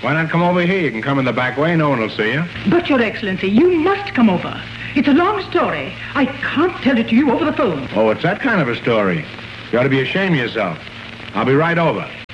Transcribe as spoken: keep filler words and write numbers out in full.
Why not come over here? You can come in the back way. No one will see you. But, Your Excellency, you must come over. It's a long story. I can't tell it to you over the phone. Oh, it's that kind of a story. You ought to be ashamed of yourself. I'll be right over.